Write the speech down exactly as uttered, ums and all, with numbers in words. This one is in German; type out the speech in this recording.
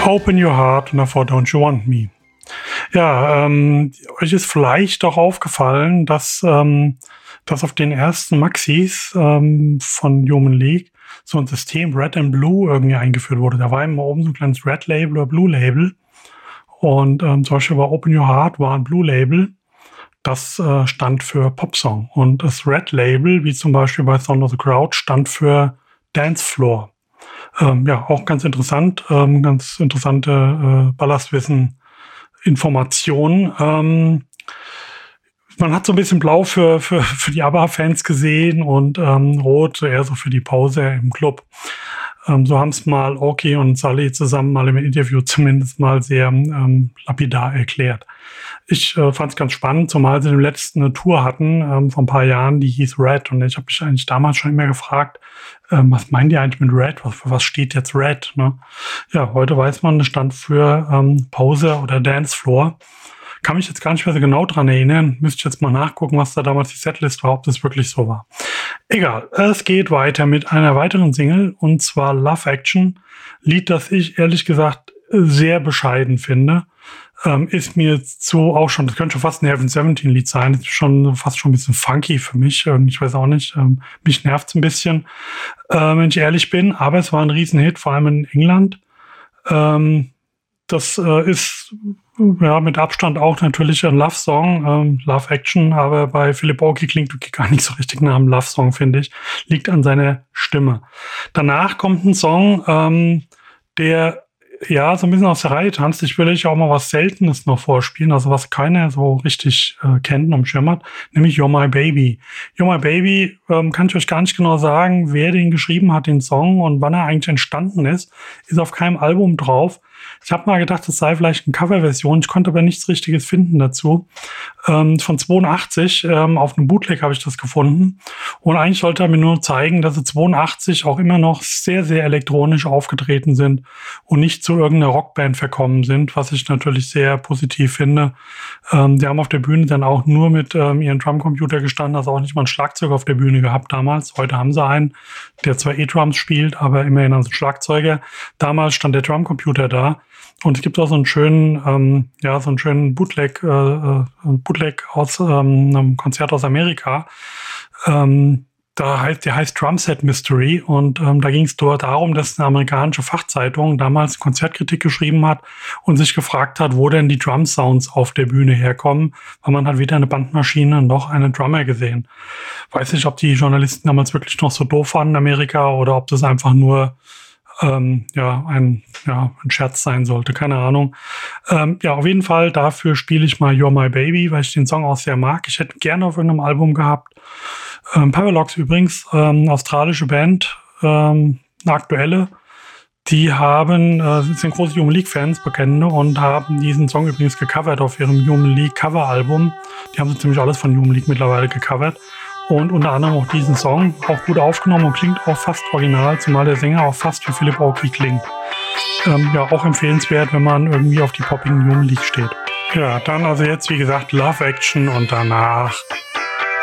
Open Your Heart und davor Don't You Want Me. Ja, ähm, euch ist vielleicht auch aufgefallen, dass, ähm, dass auf den ersten Maxis ähm, von Human League so ein System Red and Blue irgendwie eingeführt wurde. Da war immer oben so ein kleines Red Label oder Blue Label. Und ähm, zum Beispiel war Open Your Heart war ein Blue Label. Das äh, stand für Popsong. Und das Red Label, wie zum Beispiel bei Sound of the Crowd, stand für Dance Floor. Ähm, ja, auch ganz interessant. Ähm, ganz interessante äh, Ballastwissen. Informationen. Ähm, man hat so ein bisschen blau für, für, für die ABBA-Fans gesehen und ähm, rot eher so für die Pause im Club. Ähm, so haben es mal Oki und Sally zusammen mal im Interview zumindest mal sehr ähm, lapidar erklärt. Ich äh, fand es ganz spannend, zumal sie im letzten eine Tour hatten ähm, vor ein paar Jahren, die hieß Red. Und ich habe mich eigentlich damals schon immer gefragt, ähm, was meinen die eigentlich mit Red? Was, für was steht jetzt Red? Ne? Ja, heute weiß man, das stand für ähm, Pause oder Dance Floor. Kann mich jetzt gar nicht mehr so genau dran erinnern. Müsste ich jetzt mal nachgucken, was da damals die Setlist war, ob das wirklich so war. Egal, es geht weiter mit einer weiteren Single, und zwar Love Action. Lied, das ich ehrlich gesagt sehr bescheiden finde. Ähm, ist mir so auch schon, das könnte schon fast ein Heaven siebzehn Lied sein. Das ist schon fast schon ein bisschen funky für mich. Ich weiß auch nicht, ähm, mich nervt's ein bisschen, äh, wenn ich ehrlich bin. Aber es war ein Riesenhit, vor allem in England. Ähm, das äh, ist ja mit Abstand auch natürlich ein Love-Song, ähm, Love Action, aber bei Philip Oakey klingt wirklich gar nicht so richtig nach einem Love-Song, finde ich. Liegt an seiner Stimme. Danach kommt ein Song, ähm, der ja so ein bisschen aus der Reihe tanzt. Ich will euch auch mal was Seltenes noch vorspielen, also was keiner so richtig äh, kennt und am Schirm hat, nämlich You're My Baby. You're My Baby, ähm, kann ich euch gar nicht genau sagen, wer den geschrieben hat, den Song, und wann er eigentlich entstanden ist. Ist auf keinem Album drauf. Ich habe mal gedacht, es sei vielleicht eine Coverversion. Ich konnte aber nichts Richtiges finden dazu. Ähm, von zweiundachtzig, ähm, auf einem Bootleg habe ich das gefunden. Und eigentlich sollte er mir nur zeigen, dass sie zweiundachtzig auch immer noch sehr, sehr elektronisch aufgetreten sind und nicht zu irgendeiner Rockband verkommen sind, was ich natürlich sehr positiv finde. Ähm, die haben auf der Bühne dann auch nur mit ähm, ihren Drumcomputer gestanden, also auch nicht mal ein Schlagzeug auf der Bühne gehabt damals. Heute haben sie einen, der zwar E-Drums spielt, aber immerhin als Schlagzeuger. Damals stand der Drumcomputer da. Und es gibt auch so einen schönen, ähm, ja, so einen schönen Bootleg, äh, Bootleg aus ähm, einem Konzert aus Amerika. Ähm, da heißt, der heißt Drumset Mystery, und ähm, da ging es dort darum, dass eine amerikanische Fachzeitung damals Konzertkritik geschrieben hat und sich gefragt hat, wo denn die Drum-Sounds auf der Bühne herkommen, weil man hat weder eine Bandmaschine noch einen Drummer gesehen. Weiß nicht, ob die Journalisten damals wirklich noch so doof waren in Amerika oder ob das einfach nur Ähm, ja, ein, ja, ein Scherz sein sollte, keine Ahnung. Ähm, ja, auf jeden Fall, dafür spiele ich mal You're My Baby, weil ich den Song auch sehr mag. Ich hätte gerne auf irgendeinem Album gehabt. Ähm, Paralox übrigens, ähm, australische Band, ähm, eine aktuelle. Die haben, äh, sind große Human League-Fans, Bekennende, und haben diesen Song übrigens gecovert auf ihrem Human League Cover-Album. Die haben so ziemlich alles von Human League mittlerweile gecovert. Und unter anderem auch diesen Song, auch gut aufgenommen und klingt auch fast original, zumal der Sänger auch fast wie Philip Oakey klingt. Ähm, ja, auch empfehlenswert, wenn man irgendwie auf die poppigen Human League steht. Ja, dann also jetzt, wie gesagt, Love Action und danach